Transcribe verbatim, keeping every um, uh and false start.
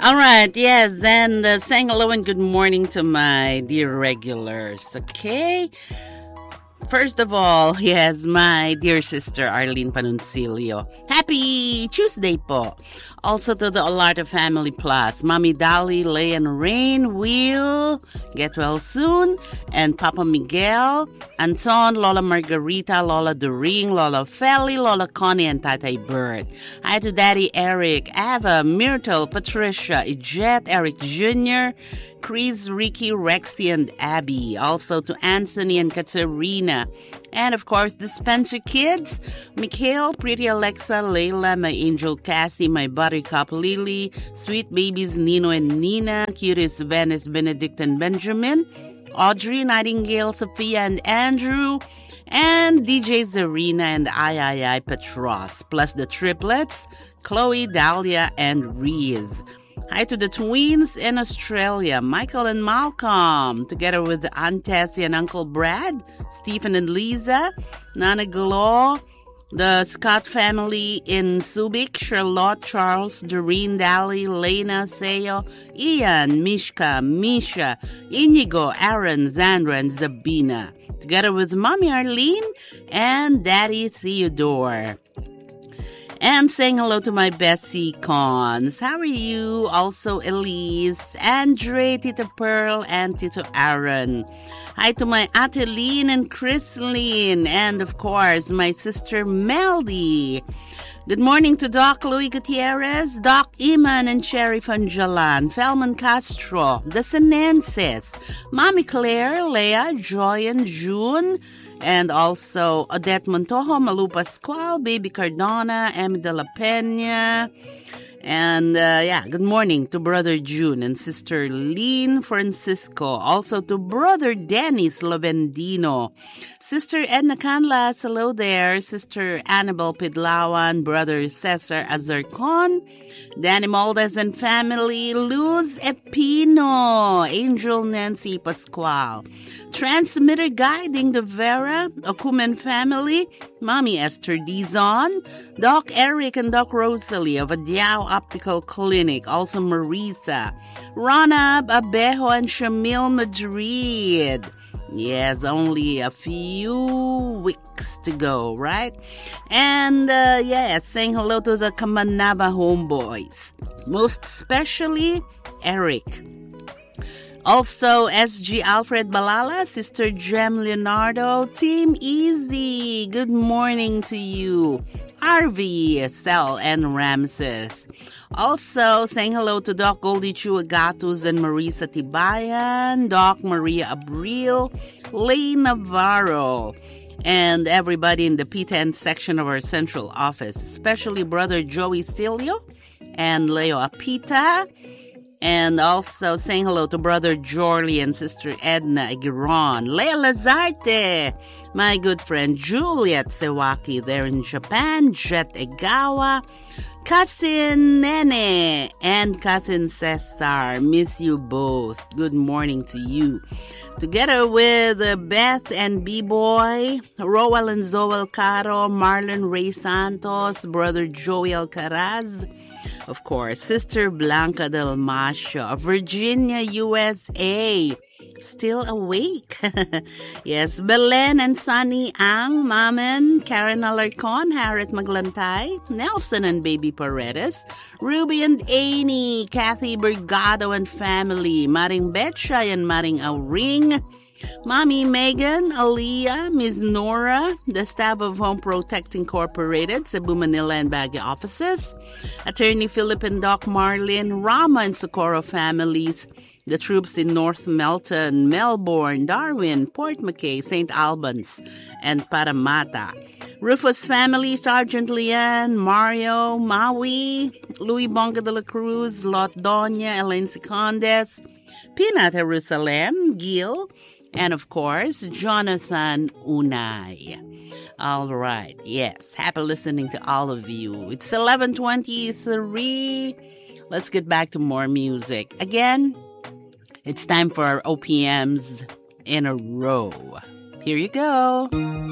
All right, yes, and uh, saying hello and good morning to my dear regulars, okay? First of all, yes, my dear sister Arlene Panuncilio. Happy Tuesday po. Also to the Olarta Family Plus, Mommy Dolly, Lay and Rain, Will, get well soon, and Papa Miguel, Anton, Lola Margarita, Lola Doring, Lola Feli, Lola Connie, and Tatay Bird. Hi to Daddy Eric, Ava, Myrtle, Patricia, Ijette, Eric Junior, Chris, Ricky, Rexy, and Abby. Also to Anthony and Katerina. And of course, the Spencer kids, Mikhail, Pretty Alexa, Layla, my angel Cassie, my buttercup Lily, sweet babies Nino and Nina, cutest Venice, Benedict and Benjamin, Audrey, Nightingale, Sophia and Andrew, and D J Zarina and I I I Petros, plus the triplets, Chloe, Dahlia, and Reese. Hi to the twins in Australia, Michael and Malcolm, together with Aunt Tessie and Uncle Brad, Stephen and Lisa, Nana Glow, the Scott family in Subic, Charlotte, Charles, Doreen, Dally, Lena, Theo, Ian, Mishka, Misha, Inigo, Aaron, Zandra, and Zabina, together with Mommy Arlene and Daddy Theodore. And saying hello to my Bessie Cons. How are you? Also Elise, Andre, Tito Pearl, and Tito Aaron. Hi to my Ateline and Chrisline. And of course, my sister Meldy. Good morning to Doc Louis Gutierrez, Doc Iman and Sherry Fanjalan, Felman Castro, the Senenses, Mommy Claire, Leah, Joy, and June, and also Odette Montojo, Malu Pascual, Baby Cardona, Emi de la Peña. And uh, yeah, good morning to Brother June and Sister Lean Francisco. Also to Brother Dennis Lovendino. Sister Edna Canlas, hello there. Sister Annabel Pidlawan, Brother Cesar Azarcon, Danny Maldes and family, Luz Epino, Angel Nancy Pascual. Transmitter guiding the Vera, Okumen family, Mommy Esther Dizon, Doc Eric and Doc Rosalie of Adiao Optical Clinic, also Marisa, Ronab Abejo and Shamil Madrid. Yes, only a few weeks to go, right? And uh, yes, saying hello to the Kamanaba homeboys, most especially Eric. Also, S G Alfred Balala, Sister Jem Leonardo, Team Easy, good morning to you. Harvey, Sel, and Ramses. Also, saying hello to Doc Goldie Chuagatus and Marisa Tibayan, Doc Maria Abril, Lay Navarro, and everybody in the P ten section of our central office, especially Brother Joey Cilio and Leo Apita. And also saying hello to Brother Jorley and Sister Edna Aguiron. Lea Lazarte, my good friend Juliet Sewaki there in Japan. Jet Egawa, Cousin Nene, and Cousin Cesar. Miss you both. Good morning to you. Together with uh, Beth and B-Boy, Roel and Zoel Caro, Marlon Ray Santos, Brother Joey Alcaraz, of course, Sister Blanca Del Macho, Virginia, U S A, still awake. Yes, Belen and Sunny Ang, Mamen, Karen Alarcon, Harriet Maglantay, Nelson and Baby Paredes, Ruby and Amy, Kathy Bergado and family, Maring Betchay and Maring Auring, Mommy Megan, Aaliyah, Miss Nora, the staff of Home Protect Incorporated, Cebu, Manila, and Baguio offices, Attorney Philip and Doc Marlin, Rama and Socorro families, the troops in North Melton, Melbourne, Darwin, Port McKay, Saint Albans, and Parramatta. Rufus family, Sergeant Lian, Mario, Maui, Louis Bonga de la Cruz, Lot Doña, Elaine Sicondes, Peanut Jerusalem, Gil, and of course, Jonathan Unay. All right, yes, happy listening to all of you. It's eleven twenty-three. Let's get back to more music. Again, it's time for our O P Ms in a row. Here you go.